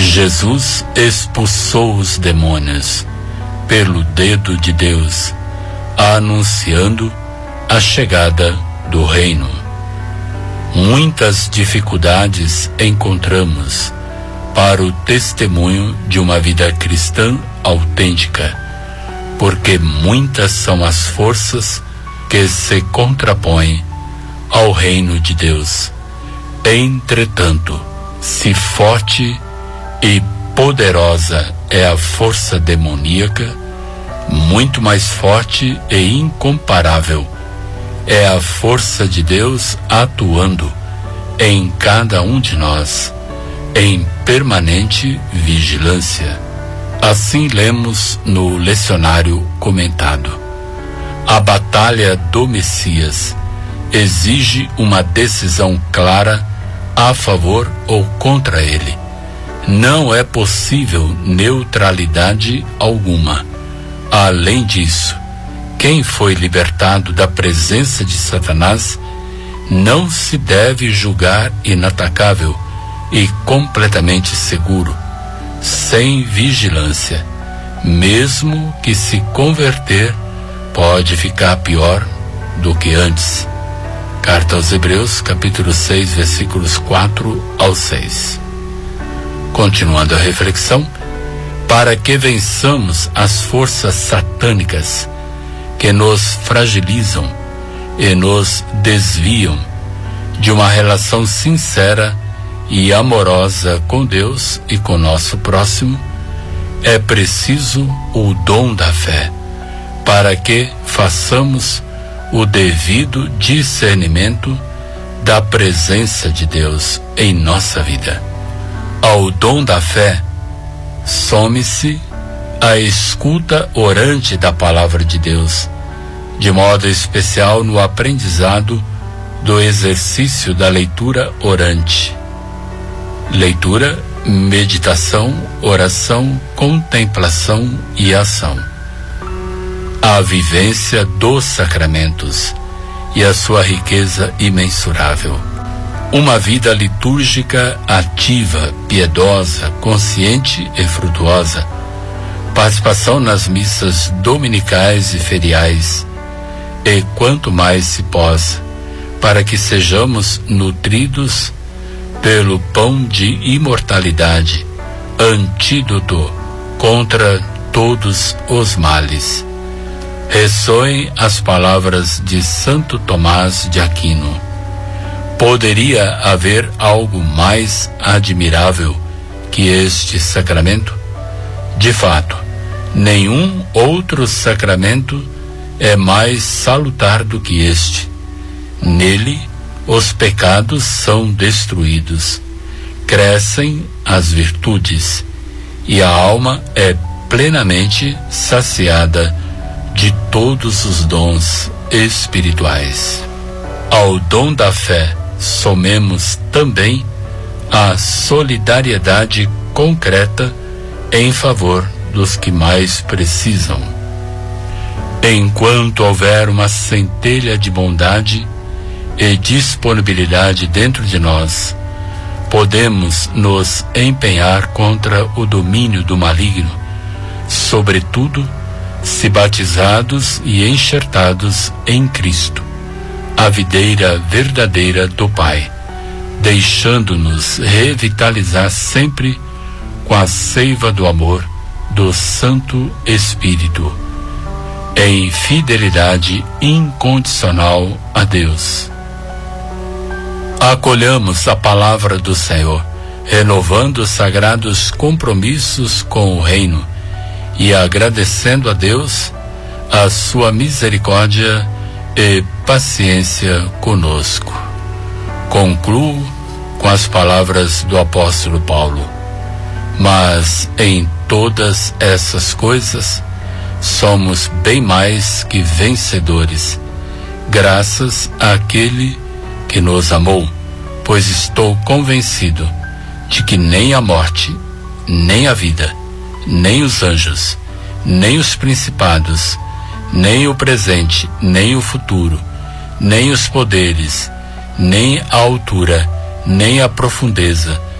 Jesus expulsou os demônios pelo dedo de Deus, anunciando a chegada do reino. Muitas dificuldades encontramos para o testemunho de uma vida cristã autêntica, porque muitas são as forças que se contrapõem ao reino de Deus. Entretanto, se forte e poderosa é a força demoníaca, muito mais forte e incomparável é a força de Deus atuando em cada um de nós, em permanente vigilância. Assim lemos no lecionário comentado: a batalha do Messias exige uma decisão clara a favor ou contra ele. Não é possível neutralidade alguma. Além disso, quem foi libertado da presença de Satanás não se deve julgar inatacável e completamente seguro, sem vigilância. Mesmo que se converter, pode ficar pior do que antes. Carta aos Hebreus, capítulo 6, versículos 4 ao 6. Continuando a reflexão, para que vençamos as forças satânicas que nos fragilizam e nos desviam de uma relação sincera e amorosa com Deus e com nosso próximo, é preciso o dom da fé, para que façamos o devido discernimento da presença de Deus em nossa vida. Ao dom da fé, some-se a escuta orante da palavra de Deus, de modo especial no aprendizado do exercício da leitura orante. Leitura, meditação, oração, contemplação e ação. A vivência dos sacramentos e a sua riqueza imensurável. Uma vida litúrgica ativa, piedosa, consciente e frutuosa. Participação nas missas dominicais e feriais. E quanto mais se possa, para que sejamos nutridos pelo pão de imortalidade, antídoto contra todos os males. Ressoem as palavras de Santo Tomás de Aquino: poderia haver algo mais admirável que este sacramento? De fato, nenhum outro sacramento é mais salutar do que este. Nele, os pecados são destruídos, crescem as virtudes, e a alma é plenamente saciada de todos os dons espirituais. Ao dom da fé, somemos também a solidariedade concreta em favor dos que mais precisam. Enquanto houver uma centelha de bondade e disponibilidade dentro de nós, podemos nos empenhar contra o domínio do maligno, sobretudo se batizados e enxertados em Cristo, a videira verdadeira do Pai, deixando-nos revitalizar sempre com a seiva do amor do Santo Espírito, em fidelidade incondicional a Deus. Acolhamos a palavra do Senhor, renovando os sagrados compromissos com o reino e agradecendo a Deus a sua misericórdia e paciência conosco. Concluo com as palavras do apóstolo Paulo: mas em todas essas coisas somos bem mais que vencedores, graças àquele que nos amou, pois estou convencido de que nem a morte, nem a vida, nem os anjos, nem os principados, nem o presente, nem o futuro, nem os poderes, nem a altura, nem a profundeza,